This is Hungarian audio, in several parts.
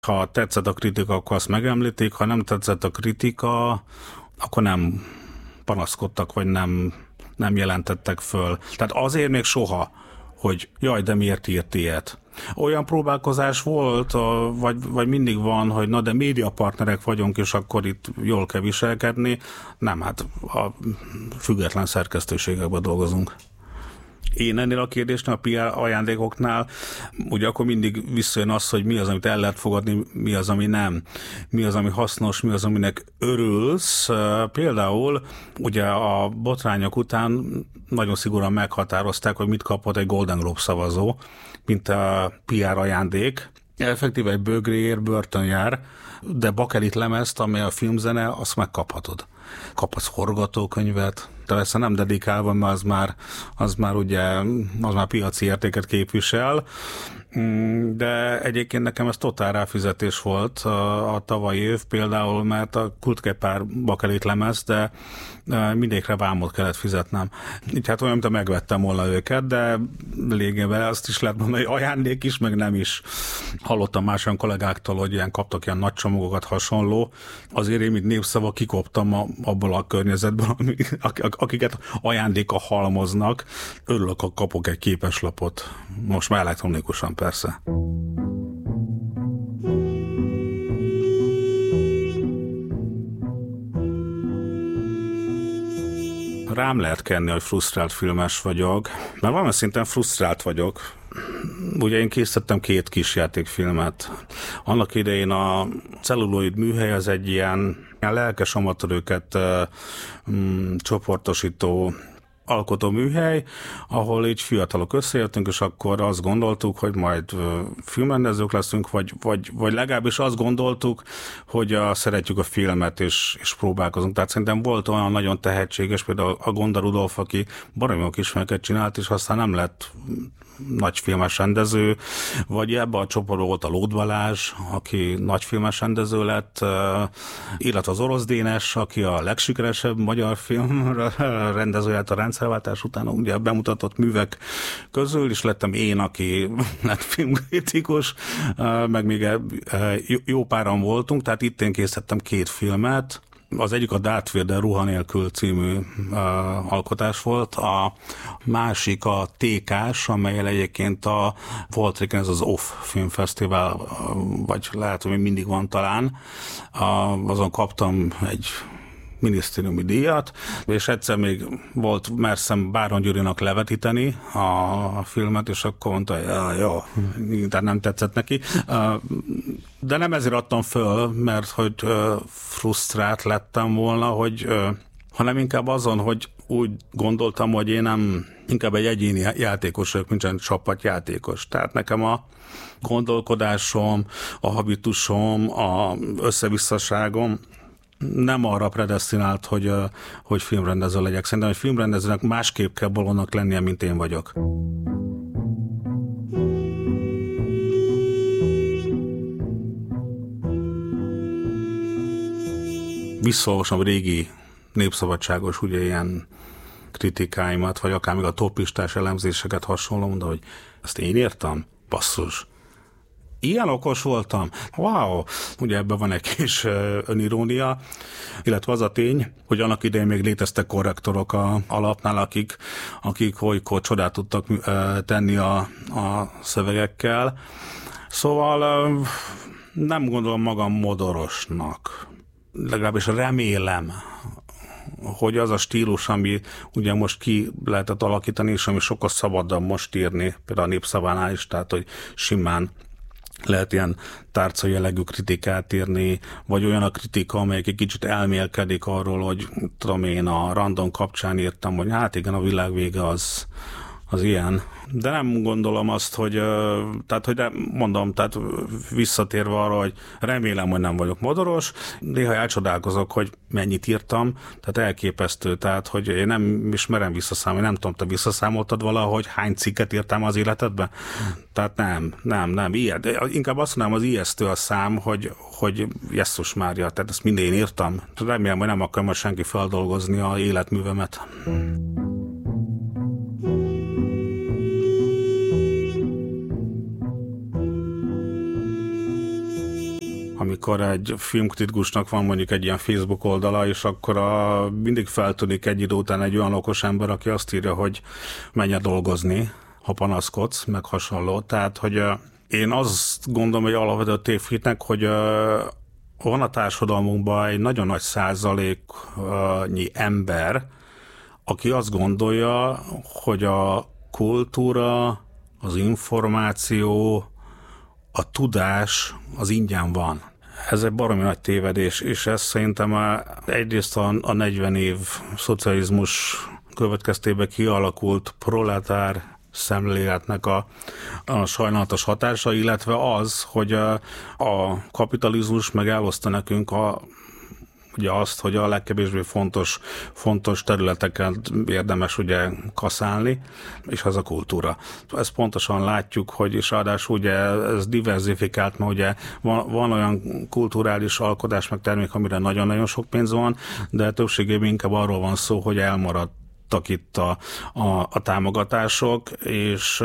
Ha tetszett a kritika, akkor azt megemlítik, ha nem tetszett a kritika, akkor nem panaszkodtak, vagy nem jelentettek föl. Tehát azért még soha, hogy jaj, de miért írt ilyet. Olyan próbálkozás volt, vagy mindig van, hogy na de médiapartnerek vagyunk, és akkor itt jól kell viselkedni. Nem, hát a független szerkesztőségekben dolgozunk. Én ennél a kérdésnél, a PR ajándékoknál, ugye akkor mindig visszajön az, hogy mi az, amit el lehet fogadni, mi az, ami nem, mi az, ami hasznos, mi az, aminek örülsz. Például ugye a botrányok után nagyon szigorúan meghatározták, hogy mit kapott egy Golden Globe szavazó, mint a PR ajándék. Effektíve egy bögréért börtönjár, de bakelit lemezt, ami a filmzene, azt megkaphatod. Kaphatsz forgatókönyvet, de persze nem dedikálva, mert az már piaci értéket képvisel, de egyébként nekem ez totál ráfizetés volt a tavalyi év például, mert a Kultkepár bakelit lemez, de mindegyikre vámot kellett fizetnem. Így hát olyan, mint megvettem volna őket, de lényegében azt is lehet mondani, hogy ajándék is, meg nem is. Hallottam más olyan kollégáktól, hogy ilyen kaptak ilyen nagy csomagokat hasonló. Azért én, mint népszava, kikoptam abból a környezetből, akiket ajándéka halmoznak. Örülök, ha kapok egy képeslapot. Most már elektronikusan persze. Rám lehet kenni, hogy frusztrált filmes vagyok, mert valamilyen szinten frusztrált vagyok. Ugye én készítettem 2 kisjátékfilmet. Annak idején a Celluloid műhely az egy ilyen lelkes amatőröket csoportosító alkotóműhely, ahol így fiatalok összejöttünk, és akkor azt gondoltuk, hogy majd filmrendezők leszünk, vagy legalábbis azt gondoltuk, hogy szeretjük a filmet, és próbálkozunk. Tehát szerintem volt olyan nagyon tehetséges, például a Gonda Rudolf, aki baromi jó kis filmeket csinált, és aztán nem lett nagy filmes rendező, vagy ebben a csoportban volt a Lód Balázs, aki nagy filmes rendező lett, illetve az Orosz Dénes, aki a legsikeresebb magyar film rendezője a rendszerváltás után ugye bemutatott művek közül, és lettem én, aki lett filmkritikus, meg még jó páran voltunk, tehát itt én készítettem 2 filmet. Az egyik a Darth Vader Ruha nélkül című alkotás volt, a másik a TK-s, amelyel egyébként a volt régen ez az OFF filmfesztivál, vagy lehet, hogy még mindig van talán. Azon kaptam egy minisztériumi díjat, és egyszer még volt merszem Báron Gyurinak levetíteni a filmet, és akkor mondta, hogy jó, tehát nem tetszett neki. De nem ezért adtam föl, mert hogy frusztrált lettem volna, hanem inkább azon, hogy úgy gondoltam, hogy én nem inkább egy egyéni játékos vagyok, mint egy csapatjátékos. Tehát nekem a gondolkodásom, a habitusom, a összevisszaságom nem arra predesztinált, hogy filmrendező legyek. Szerintem, hogy filmrendezőnek másképp kell bolondnak lennie, mint én vagyok. Visszaolvasom régi népszabadságos, ugye ilyen kritikáimat, vagy akár még a toplistás elemzéseket hasonló, de hogy ezt én írtam? Basszus. Ilyen okos voltam? Wow! Ugye ebben van egy kis önirónia, illetve az a tény, hogy annak idején még léteztek korrektorok a alapnál, akik olykor csodát tudtak tenni a szövegekkel. Szóval nem gondolom magam modorosnak. Legalábbis remélem, hogy az a stílus, ami ugye most ki lehetett alakítani, és ami sokkal szabadabb most írni, például a Népszavánál is, tehát hogy simán lehet ilyen tárca jellegű kritikát írni, vagy olyan a kritika, amelyik egy kicsit elmélkedik arról, hogy tudom én a random kapcsán írtam, hogy hát igen, a világ vége az ilyen. De nem gondolom azt, hogy mondom, tehát visszatérve arra, hogy remélem, hogy nem vagyok modoros, néha elcsodálkozok, hogy mennyit írtam, tehát elképesztő, tehát hogy én nem is merem visszaszámolni, nem tudom, te visszaszámoltad valahogy, hány cikket írtam az életedben? Tehát nem, ilyen. De inkább azt mondanám, az ijesztő a szám, hogy jesszus Mária, tehát ezt mind én írtam. Remélem, hogy nem akar majd senki feldolgozni a életművemet. amikor egy filmkritikusnak van mondjuk egy ilyen Facebook oldala, és akkor mindig feltűnik egy idő után egy olyan okos ember, aki azt írja, hogy menj el dolgozni, ha panaszkodsz, meg hasonló. Tehát, hogy én azt gondolom, hogy alapvető tévhitnek, hogy van a társadalmunkban egy nagyon nagy százaléknyi ember, aki azt gondolja, hogy a kultúra, az információ, a tudás az ingyen van. Ez egy baromi nagy tévedés, és ez szerintem egyrészt a 40 év szocializmus következtében kialakult proletár szemléletnek a sajnálatos hatása, illetve az, hogy a kapitalizmus meg eloszta nekünk ugye azt, hogy a legkevésbé fontos területeken érdemes ugye kaszálni, és az a kultúra. Ezt pontosan látjuk, hogy és ráadásul ugye ez diversifikált, mert ugye van olyan kulturális alkotás meg termék, amire nagyon-nagyon sok pénz van, de többségében inkább arról van szó, hogy elmaradtak itt a támogatások, és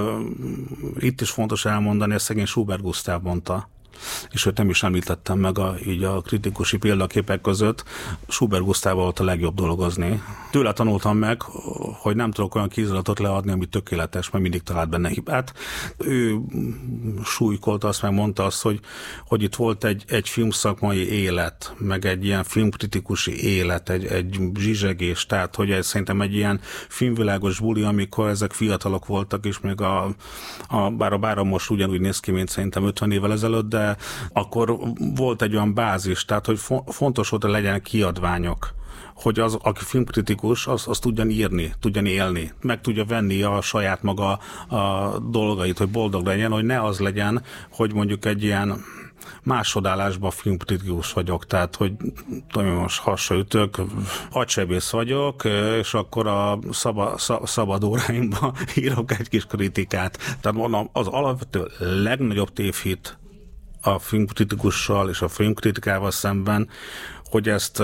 itt is fontos elmondani, ezt szegény Schubert Gusztáv mondta, és őt nem is említettem meg így a kritikusi példaképek között. Schubert Gusztáv volt a legjobb dolgozni. Tőle tanultam meg, hogy nem tudok olyan kéziratot leadni, ami tökéletes, mert mindig talált benne hibát. Ő súlykolta azt, meg mondta azt, hogy itt volt egy filmszakmai élet, meg egy ilyen filmkritikusi élet, egy zsizsegés, tehát hogy ez szerintem egy ilyen filmvilágos buli, amikor ezek fiatalok voltak, és még bár a Báram most ugyanúgy néz ki, mint szerintem 50 évvel ezelőtt, de akkor volt egy olyan bázis, tehát hogy fontos volt, hogy legyenek kiadványok, hogy az, aki filmkritikus, az tudjan írni, tudjan élni, meg tudja venni a saját maga a dolgait, hogy boldog legyen, hogy ne az legyen, hogy mondjuk egy ilyen másodállásban filmkritikus vagyok, tehát, hogy most hasonlítök, agysebész vagyok, és akkor a szabad óráimban írok egy kis kritikát. Tehát mondom, az alapvető legnagyobb tévhit a filmkritikussal és a filmkritikával szemben, hogy ezt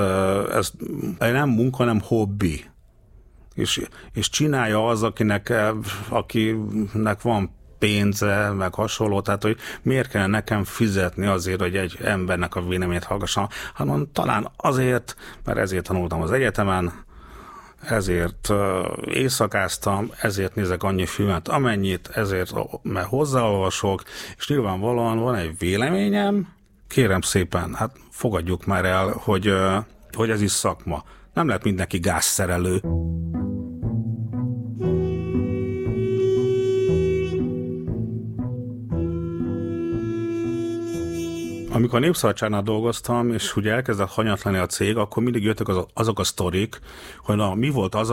nem munka, hanem hobbi. És csinálja az, akinek van pénze, meg hasonló, tehát hogy miért kellene nekem fizetni azért, hogy egy embernek a véleményét hallgassam, hanem talán azért, mert ezért tanultam az egyetemen, ezért éjszakáztam, ezért nézek annyi filmet, amennyit, ezért, mert hozzáolvasok, és nyilvánvalóan van egy véleményem, kérem szépen, hát fogadjuk már el, hogy ez is szakma. Nem lehet mindenki gázszerelő. Amikor a Népszabadságnál dolgoztam, és ugye elkezdett hanyatlani a cég, akkor mindig jöttek azok a sztorik, hogy mi volt az,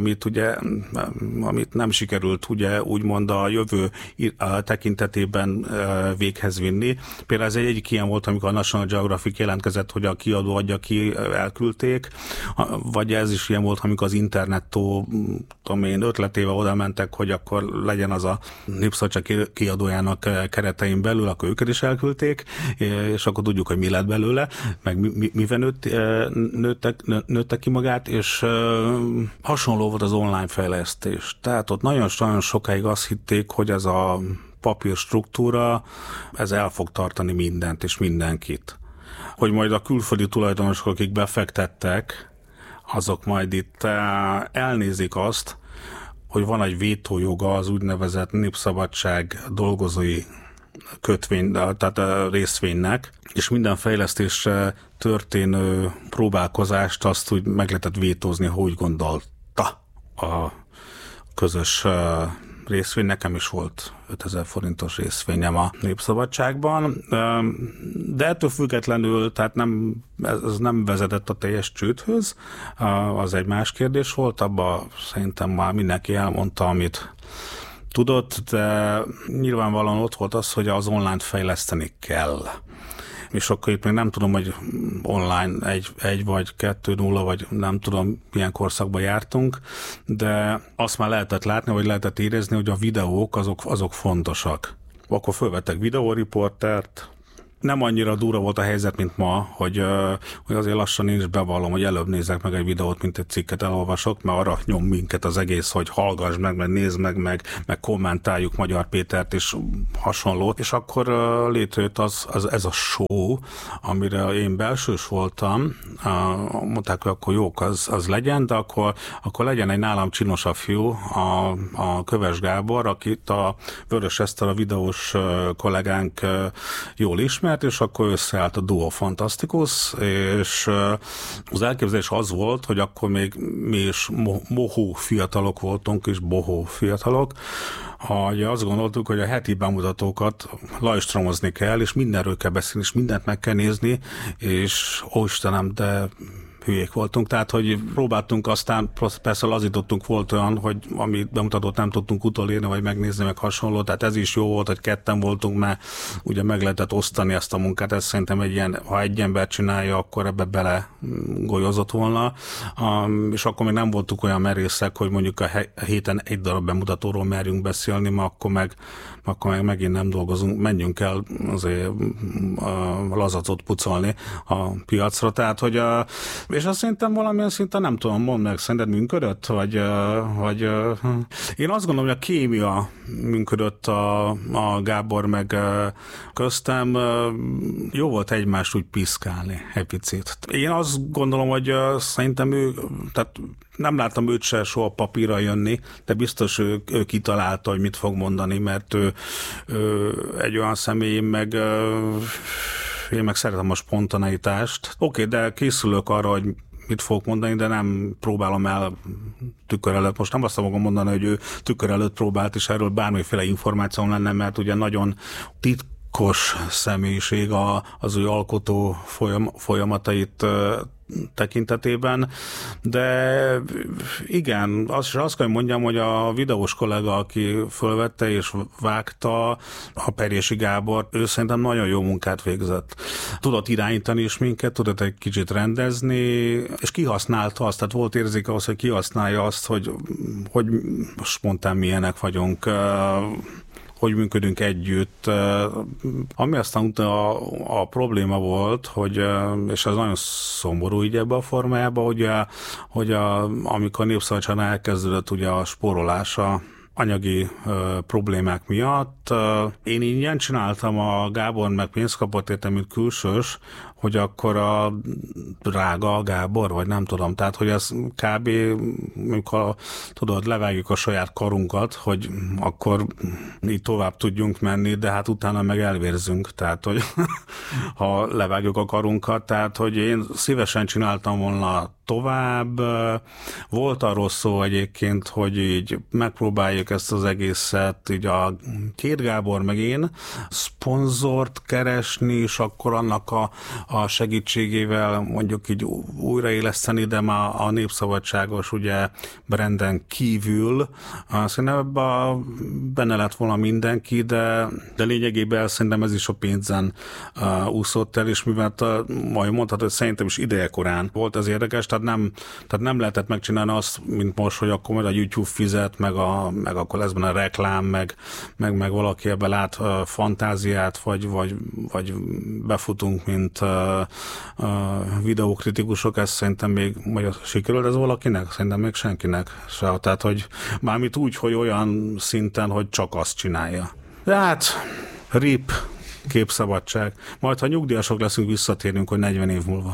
amit nem sikerült ugye úgymond a jövő tekintetében véghez vinni. Például ez egyik ilyen volt, amikor a National Geographic jelentkezett, hogy a kiadó adja ki, elküldték, vagy ez is ilyen volt, amikor az internettó, ötletével oda mentek, hogy akkor legyen az a Népszabadság kiadójának keretein belül, akkor őket is elküldték, és akkor tudjuk, hogy mi lett belőle, meg mivel nőttek ki magát, és hasonló volt az online fejlesztés. Tehát ott nagyon sokáig azt hitték, hogy ez a papír struktúra, ez el fog tartani mindent és mindenkit. Hogy majd a külföldi tulajdonosok, akik befektettek, azok majd itt elnézik azt, hogy van egy vétójoga az úgynevezett Népszabadság dolgozói kötvény, tehát a részvénynek, és minden fejlesztésre történő próbálkozást azt úgy meg lehetett vétózni, ha úgy gondolta a közös részvény. Nekem is volt 5000 forintos részvényem a Népszabadságban, de ettől függetlenül, tehát ez nem vezetett a teljes csődhöz, az egy más kérdés volt, abban szerintem már mindenki elmondta, amit tudott, de nyilvánvalóan ott volt az, hogy az online fejleszteni kell. És akkor itt még nem tudom, hogy online 1 vagy 2.0, vagy nem tudom, milyen korszakban jártunk, de azt már lehetett látni, vagy lehetett érezni, hogy a videók azok fontosak. Akkor fölvettek videóriportert, nem annyira durva volt a helyzet, mint ma, hogy azért lassan én is bevallom, hogy előbb nézek meg egy videót, mint egy cikket elolvasok, mert arra nyom minket az egész, hogy hallgass meg nézd meg kommentáljuk Magyar Pétert és hasonlót, és akkor létrejött ez a show, amire én belsős voltam, mondták, hogy akkor jók, az legyen, de akkor legyen egy nálam csinosabb fiú, a Köves Gábor, akit a Vörös Eszter, a videós kollégánk jól ismert, és akkor összeállt a Duo Fantasztikus, és az elképzelés az volt, hogy akkor még mi is mohó fiatalok voltunk, és bohó fiatalok, hogy azt gondoltuk, hogy a heti bemutatókat lajstromozni kell, és mindenről kell beszélni, és mindent meg kell nézni, és ó Istenem, de hülyék voltunk, tehát hogy próbáltunk, aztán persze lazítottunk, volt olyan, hogy amit bemutatót nem tudtunk utolérni, vagy megnézni, meg hasonló, tehát ez is jó volt, hogy ketten voltunk, mert ugye meg lehetett osztani ezt a munkát, ez szerintem ha egy ember csinálja, akkor ebbe bele golyozott volna, és akkor még nem voltunk olyan merészek, hogy mondjuk a héten egy darab bemutatóról merjünk beszélni, mert akkor meg megint nem dolgozunk, menjünk el azért lazacot pucolni a piacra, tehát hogy és azt szerintem valamilyen szinten nem tudom, mondd meg, szerinted működött? Vagy én azt gondolom, hogy a kémia működött a Gábor meg köztem. Jó volt egymást úgy piszkálni egy picit. Én azt gondolom, hogy szerintem tehát nem láttam őt se soha papírra jönni, de biztos ő kitalálta, hogy mit fog mondani, mert ő egy olyan személy, én meg szeretem a spontaneitást. Oké, de készülök arra, hogy mit fogok mondani, de nem próbálom el tükör előtt. Most nem azt fogom mondani, hogy ő tükör előtt próbált, és erről bármiféle információm lenne, mert ugye nagyon titkos személyiség az ő alkotó folyamatait tekintetében, de igen, azt kell mondjam, hogy a videós kollega, aki fölvette és vágta, a Perjési Gábor, ő szerintem nagyon jó munkát végzett. Tudott irányítani is minket, tudott egy kicsit rendezni, és kihasználta azt, tehát volt érzéke ahhoz, hogy kihasználja azt, hogy spontán milyenek vagyunk, hogy működünk együtt. Ami aztán a probléma volt, hogy, és ez nagyon szomorú így ebbe a formájában, hogy amikor Népszabadságon elkezdődött ugye a spórolása anyagi problémák miatt. Én ingyen csináltam, a Gábor meg pénzt kapott érte, mint külsős, hogy akkor a drága Gábor, vagy nem tudom, tehát hogy ez kb. Amikor tudod, levágjuk a saját karunkat, hogy akkor így tovább tudjunk menni, de hát utána meg elvérzünk, tehát hogy ha levágjuk a karunkat, tehát hogy én szívesen csináltam volna tovább. Volt arról szó egyébként, hogy így megpróbáljuk ezt az egészet, így a két Gábor meg én szponzort keresni, és akkor annak a segítségével mondjuk így újraéleszteni, de már a Népszabadságos ugye branden kívül. Szerintem ebben benne lett volna mindenki, de lényegében szerintem ez is a pénzen úszott el, és mivel majd mondhatod, hogy szerintem is idejekorán volt ez érdekes, tehát nem lehetett megcsinálni azt, mint most, hogy akkor majd a YouTube fizet, meg akkor lesz benne a reklám, meg valaki ebbe lát fantáziát, vagy befutunk, mint videókritikusok, ez szerintem még sikerült ez valakinek? Szerintem még senkinek se. Tehát, hogy mármint úgy, hogy olyan szinten, hogy csak azt csinálja. De hát, RIP, képszabadság. Majd, ha nyugdíjasok leszünk, visszatérünk, hogy 40 év múlva.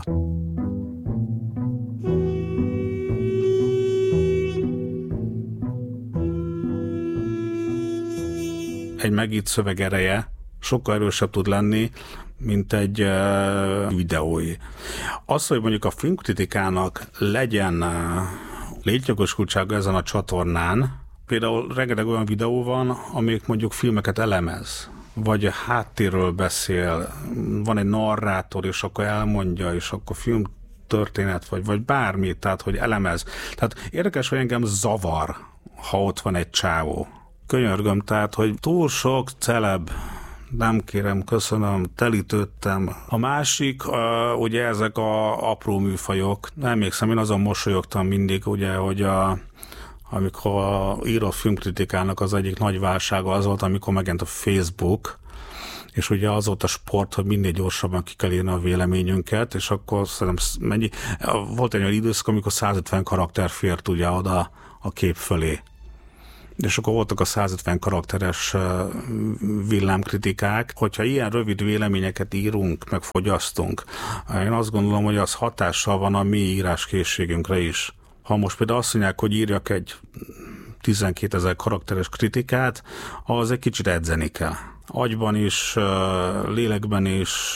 Egy megírt szöveg ereje sokkal erősebb tud lenni, mint egy videói. Az, hogy mondjuk a filmkritikának legyen létjogosultsága ezen a csatornán, például rengeteg olyan videó van, amik mondjuk filmeket elemez, vagy a háttérről beszél, van egy narrátor, és akkor elmondja, és akkor filmtörténet, vagy bármi, tehát hogy elemez. Tehát érdekes, hogy engem zavar, ha ott van egy csávó. Könyörgöm, tehát, hogy túl sok celeb, nem kérem, köszönöm, telítődtem. A másik, ugye ezek a apró műfajok. Emlékszem, én azon mosolyogtam mindig, ugye, hogy amikor író filmkritikának az egyik nagy válsága az volt, amikor megjelent a Facebook, és ugye az volt a sport, hogy minél gyorsabban ki kell írni a véleményünket, és akkor szerintem volt egy olyan időszak, amikor 150 karakter fért ugye oda a kép fölé. És akkor voltak a 150 karakteres villámkritikák. Hogyha ilyen rövid véleményeket írunk, meg fogyasztunk, én azt gondolom, hogy az hatással van a mi íráskészségünkre is. Ha most például azt mondják, hogy írjak egy 12 000 karakteres kritikát, az egy kicsit edzeni kell. Agyban is, lélekben is,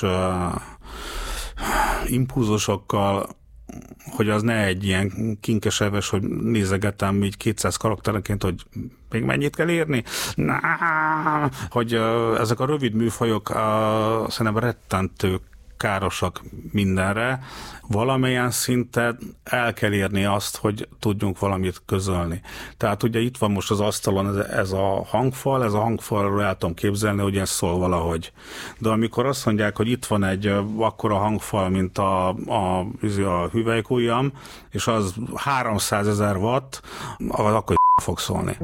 impulzusokkal, hogy az ne egy ilyen kinkeseves, hogy nézegetem így 200 karakterenként, hogy még mennyit kell írni? Hogy ezek a rövid műfajok szerintem rettentő károsak mindenre. Valamilyen szinten el kell érni azt, hogy tudjunk valamit közölni. Tehát ugye itt van most az asztalon ez a hangfalról el tudom képzelni, hogy ez szól valahogy. De amikor azt mondják, hogy itt van egy akkora hangfal, mint a hüvelykujjam, és az 300 000 watt, akkor fog szólni.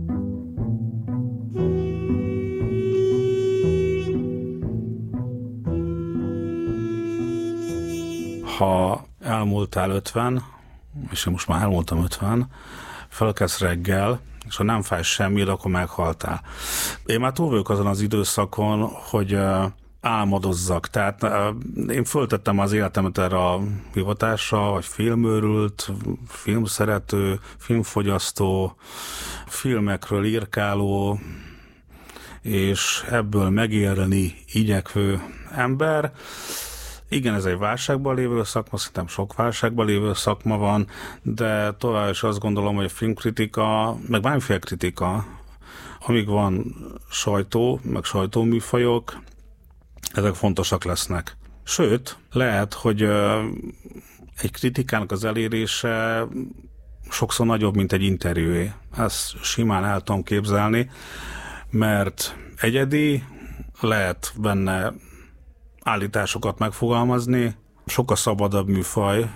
Ha elmúltál 50, és én most már elmúltam 50, felkelsz reggel, és ha nem fáj semmi, akkor meghaltál. Én már túl vagyok azon az időszakon, hogy álmodozzak. Tehát én föltettem az életemet erre a hivatásra, hogy filmőrült, filmszerető, filmfogyasztó, filmekről írkáló, és ebből megélni igyekvő ember. Igen, ez egy válságban lévő szakma, szerintem sok válságban lévő szakma van, de tovább is azt gondolom, hogy a filmkritika, meg bármiféle kritika, amíg van sajtó, meg sajtóműfajok, ezek fontosak lesznek. Sőt, lehet, hogy egy kritikának az elérése sokszor nagyobb, mint egy interjúé. Ezt simán el tudom képzelni, mert egyedi, lehet benne állításokat megfogalmazni, sokkal szabadabb műfaj,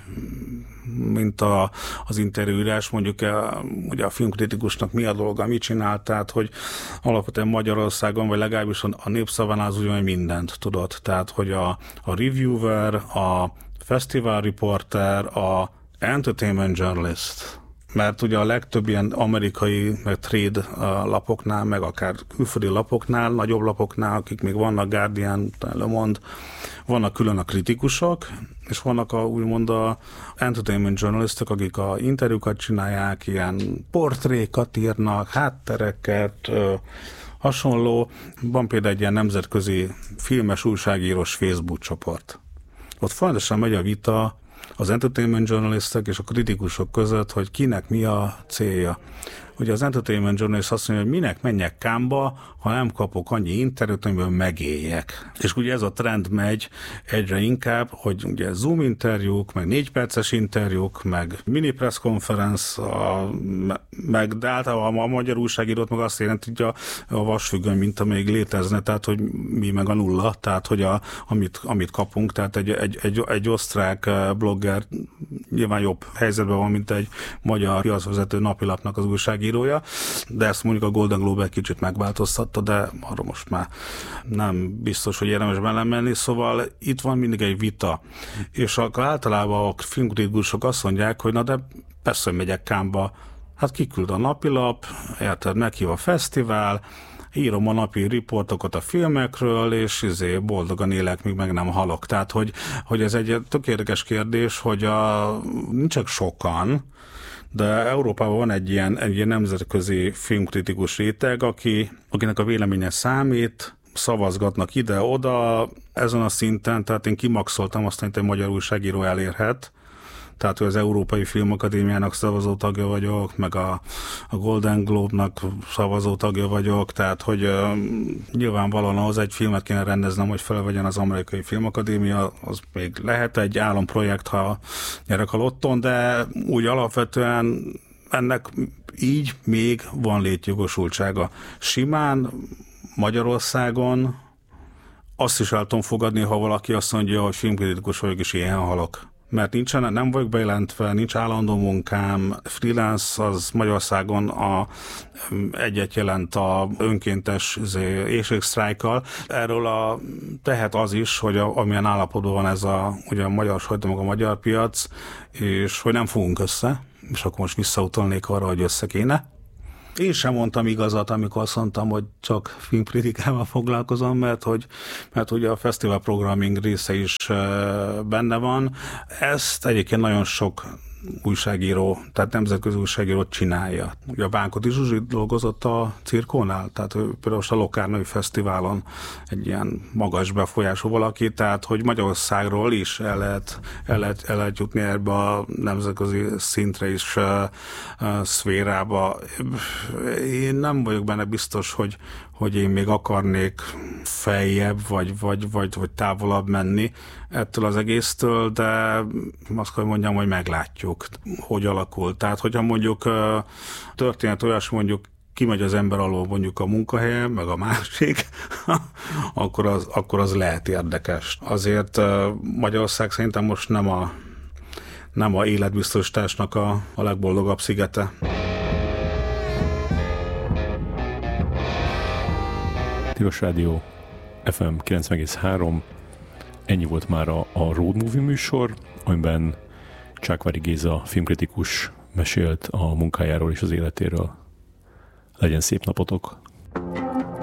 mint az interjúírás, mondjuk ugye a filmkritikusnak mi a dolga, mit csinál, tehát hogy alapvetően Magyarországon, vagy legalábbis a Népszaván az úgy, mindent tudod, tehát hogy a reviewer, a festival reporter, a entertainment journalist, mert ugye a legtöbb ilyen amerikai, meg trade lapoknál, meg akár külföldi lapoknál, nagyobb lapoknál, akik még vannak, Guardian, Le Monde, vannak külön a kritikusok, és vannak úgymond a entertainment journalistok, akik a interjúkat csinálják, ilyen portrékat írnak, háttereket, hasonló. Van például egy ilyen nemzetközi filmes újságírós Facebook csoport. Ott folyamatosan megy a vita az entertainment journalistek és a kritikusok között, hogy kinek mi a célja. Ugye az entertainment journalist azt mondja, hogy minek menjek Cannes-ba, ha nem kapok annyi interjút, amiből megéljek. És ugye ez a trend megy egyre inkább, hogy ugye Zoom interjúk, meg 4 perces interjúk, meg mini press conference, meg de általában a magyar újságírót meg azt jelenti, hogy a vasfüggöny minta még létezne, tehát hogy mi meg a nulla, tehát hogy amit kapunk, tehát egy osztrák blogger nyilván jobb helyzetben van, mint egy magyar piacvezető napilapnak az újságírója, de ezt mondjuk a Golden Globe egy kicsit megváltoztatta, de arra most már nem biztos, hogy érdemes belemenni, szóval itt van mindig egy vita, és akkor általában a filmkritikusok azt mondják, hogy na de persze, hogy megyek Cannes-ba, hát kiküld a napilap, érted, meghív a fesztivál, írom a napi riportokat a filmekről, és boldogan élek, míg meg nem halok. Tehát, hogy ez egy tök érdekes kérdés, hogy nincsenek sokan, de Európában van egy ilyen nemzetközi filmkritikus réteg, akinek a véleménye számít, szavazgatnak ide-oda, ezen a szinten, tehát én kimaxoltam azt, hogy egy magyar újságíró elérhet, tehát, hogy az Európai Filmakadémiának szavazó tagja vagyok, meg a Golden Globe-nak szavazó tagja vagyok, tehát, hogy nyilvánvalóan ahhoz egy filmet kéne rendeznem, hogy felvegyen az Amerikai Filmakadémia, az még lehet egy álomprojekt, ha nyerek a lotton, de úgy alapvetően ennek így még van létjogosultsága. Simán Magyarországon azt is el tudom fogadni, ha valaki azt mondja, hogy filmkritikus vagyok, és ilyen halok. mert nem vagyok bejelentve, nincs állandó munkám, freelance az Magyarországon egyet jelent a önkéntes éjségsztrájkkal. Erről tehet az is, hogy amilyen állapotban van ez ugye a magyar sajtó, a magyar piac, és hogy nem fogunk össze, és akkor most visszautalnék arra, hogy össze kéne. Én sem mondtam igazat, amikor azt mondtam, hogy csak filmkritikával foglalkozom, mert ugye a fesztivál programming része is benne van. Ezt egyébként nagyon sok újságíró, tehát nemzetközi újságíró csinálja. Ugye a Bánkoty Zsuzsi dolgozott a Cirkónál, tehát például most a Locarnói Fesztiválon egy ilyen magas befolyású valaki, tehát hogy Magyarországról is el lehet jutni ebbe a nemzetközi szintre is, szférába. Én nem vagyok benne biztos, hogy én még akarnék feljebb, vagy távolabb menni ettől az egésztől, de azt kell mondjam, hogy meglátjuk, hogy alakul. Tehát, hogyha mondjuk történet olyas, mondjuk kimegy az ember alól mondjuk a munkahelye, meg a másik, akkor az lehet érdekes. Azért Magyarország szerintem most nem a életbiztosításnak a legboldogabb szigete. Tilos Rádió FM 90,3. Ennyi volt már a Road Movie műsor, amiben Csákvári Géza filmkritikus mesélt a munkájáról és az életéről. Legyen szép napotok!